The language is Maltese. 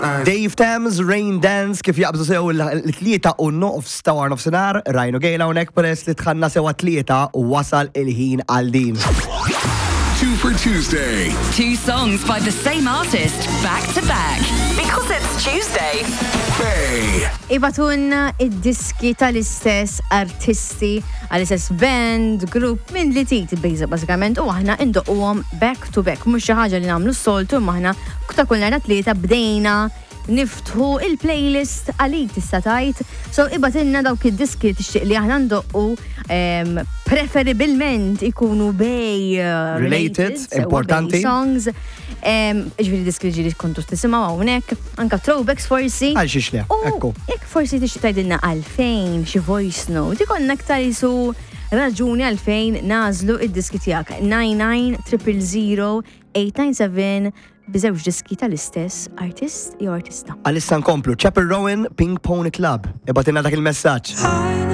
Dave Thames, Rain Dance, kif jaqbżu sew l-tlieta u nofs ta' war nofsinhar, Rajno Gejla hawnhekk peress li tħanna sewa tlieta u wasal il-ħin għal din. 2 for Tuesday. 2 songs by the same artist, back to back. Because it's Tuesday. Faye. Ibatunna id-diski tal-istess artisti, għal-istess band, grupp minn li tit bażikament u aħna indoquhom back to back. Mhux xi ħaġa li nagħmlu s-soltu imma aħna ta' kull nhar tlieta bdejna niftħu il-playlist għalik tista' tgħid. So ibatilna dawk id-diski li tixtieq li aħna ndoqqu preferibilment ikunu bej Related, importanti. Songs. Ġifieri diski li kontu tisimgħu hawnhekk, anke throwbacks forsi. Għal xiex le, ekku. Jekk forsi tixtieq tgħidilna għalfejn xi voice note, ikollna aktar isu raġuni għalfejn nażlu id-diski tiegħek. 99 biżewġ diski tal-istess artist jew artista. Għalissa nkomplu, Chapel Rowan, Ping Pong Club. Ibatilna dak il-messaġġ.